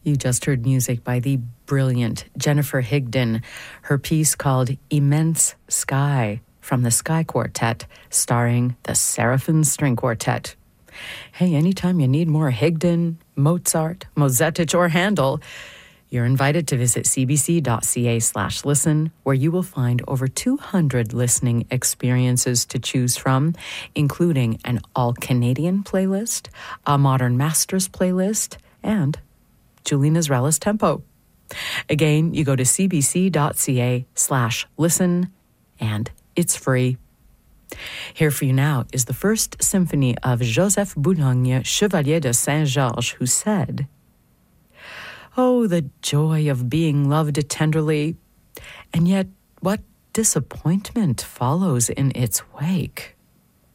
You just heard music by the brilliant Jennifer Higdon, her piece called Immense Sky from the Sky Quartet, starring the Seraphim String Quartet. Hey, anytime you need more Higdon, Mozart, Mozetich, or Handel, you're invited to visit cbc.ca/listen, where you will find over 200 listening experiences to choose from, including an all-Canadian playlist, a Modern Masters playlist, and Julie Nazrela's Tempo. Again, you go to cbc.ca/listen, and it's free. Here for you now is the First Symphony of Joseph Boulogne, Chevalier de Saint-Georges, who said, "Oh, the joy of being loved tenderly, and yet what disappointment follows in its wake."